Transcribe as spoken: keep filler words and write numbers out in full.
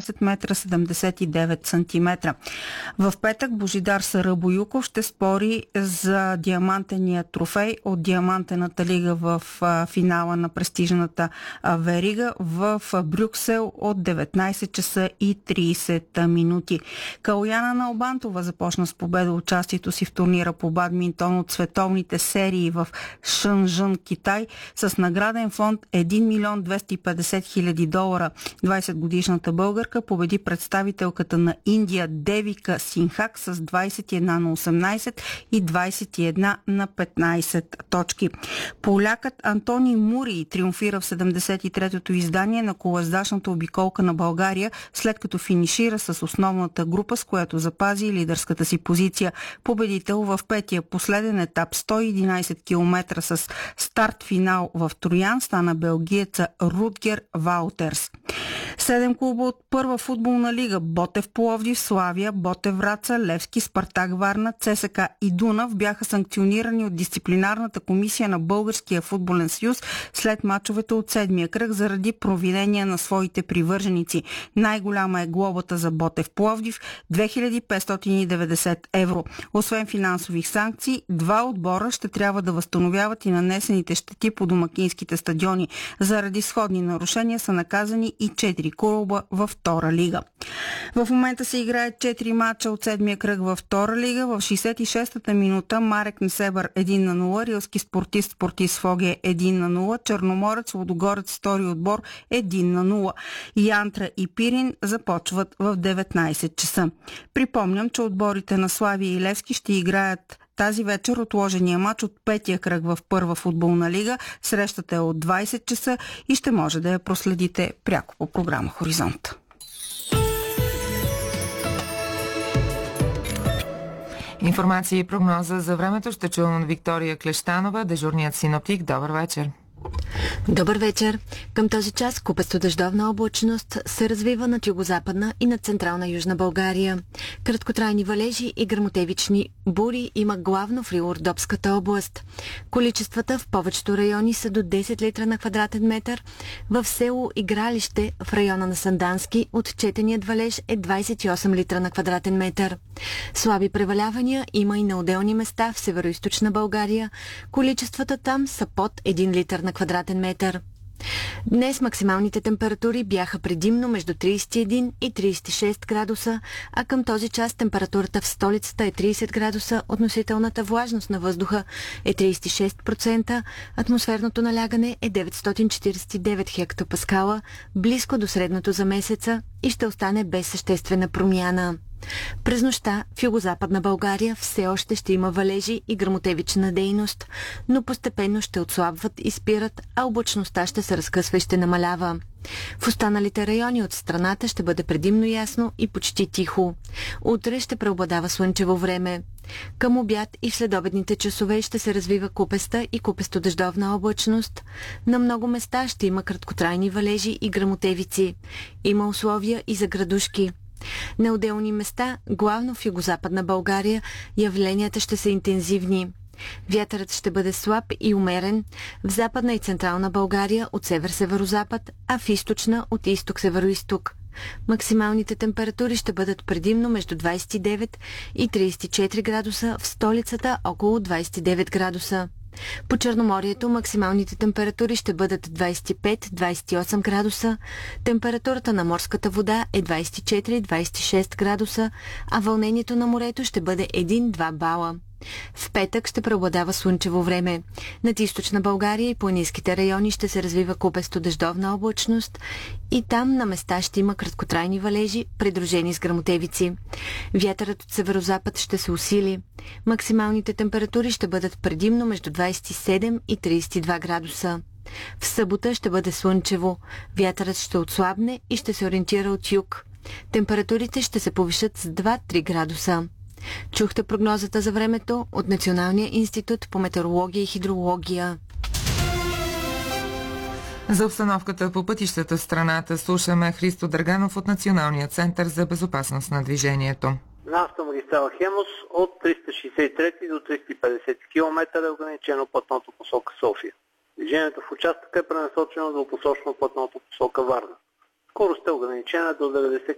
деветнайсет метра седемдесет и девет сантиметра. В петък Божидар Сарабоюков ще спори за диамантения трофей от Диамантената лига в финала на престижната верига в Брюксел от деветнайсет часа и трийсет минути. Калояна Налбантова започна с победа участието си в турнира по бадминтон от световните серии в Шънжън, Китай, с награден фонд един милион двеста и петдесет хиляди долара. двайсетгодишната българка победи представителката на Индия Девика Синхак с двайсет и една на осемнайсет и двайсет и една на петнайсет точки. Полякът Антони Мури триумфира в седемдесет и третото издание на колоездачната обиколка на България, след като финишира с основната група, с която запази лидерската си позиция. Победител в петия последен етап сто и единайсет километра с старт-финал в Троян стана белгиеца Рутгер Ваутерс. Седем клуба от първа футболна лига — Ботев Пловдив, Славия, Ботев Враца, Левски, Спартак Варна, ЦСКА и Дунав бяха санкционирани от дисциплинарната комисия на Българския футболен съюз след мачовете от седмия кръг заради провинения на своите привърженици. Най-голяма е глобата за Ботев Пловдив – две хиляди петстотин и деветдесет евро. Освен финансови санкции, два отбора ще трябва да възстановяват и нанесените щети по домакинските стадиони. Заради сходни нарушения са наказани и четири клуба във втора лига. В момента се играят четири мача от седмия кръг във втора лига. В шейсет и шестата минута Марек Несебър един на нула, Рилски спортист Спортист Фоге един на нула, Черноморец Лудогорец втори отбор един на нула. Янтра и Пирин започват в деветнайсет часа. Припомням, че отборите на Славия и Левски ще играят тази вечер отложения матч от петия кръг в първа футболна лига. Срещата е от двайсет часа и ще може да я проследите пряко по програма Хоризонт. Информация и прогноза за времето ще чуем от Виктория Клещанова, дежурният синоптик. Добър вечер. Добър вечер. Към този час купесто дъждовна облачност се развива над югозападна и над централна южна България. Краткотрайни валежи и гръмотевични бури има главно в Рило-Родопската област. Количествата в повечето райони са до десет литра на квадратен метър. В село Игралище в района на Сандански отчетеният валеж е двайсет и осем литра на квадратен метър. Слаби превалявания има и на отделни места в североизточна България. Количествата там са под един литър на квадратен метър. Днес максималните температури бяха предимно между трийсет и един и трийсет и шест градуса, а към този час температурата в столицата е трийсет градуса, относителната влажност на въздуха е трийсет и шест процента, атмосферното налягане е деветстотин четирийсет и девет хектопаскала, близко до средното за месеца и ще остане без съществена промяна. През нощта в югозападна България все още ще има валежи и гръмотевична дейност, но постепенно ще отслабват и спират, а облачността ще се разкъсва и ще намалява. В останалите райони от страната ще бъде предимно ясно и почти тихо. Утре ще преобладава слънчево време. Към обяд и в следобедните часове ще се развива купеста и купесто-дъждовна облачност. На много места ще има краткотрайни валежи и гръмотевици. Има условия и за градушки. На отделни места, главно в югозападна България, явленията ще са интензивни. Вятърът ще бъде слаб и умерен в западна и централна България от север-северозапад, а в източна от изток-североизток. Максималните температури ще бъдат предимно между двайсет и девет и трийсет и четири градуса, в столицата около двайсет и девет градуса. По Черноморието максималните температури ще бъдат двайсет и пет до двайсет и осем градуса, температурата на морската вода е двайсет и четири до двайсет и шест градуса, а вълнението на морето ще бъде един до два бала. В петък ще преобладава слънчево време. Над източна България и планинските райони ще се развива купесто дъждовна облачност и там на места ще има краткотрайни валежи, придружени с гръмотевици. Вятърът от северозапад ще се усили. Максималните температури ще бъдат предимно между двайсет и седем и трийсет и два градуса. В събота ще бъде слънчево. Вятърът ще отслабне и ще се ориентира от юг. Температурите ще се повишат с два до три градуса. Чухте прогнозата за времето от Националния институт по метеорология и хидрология. За обстановката по пътищата в страната слушаме Христо Драганов от Националния център за безопасност на движението. На автомагистрала Хемус от триста шейсет и трети до триста и петдесет километра е ограничено пътното посока София. Движението в участъка е пренасочено до посочено пътното посока Варна. Скорост е ограничена до деветдесет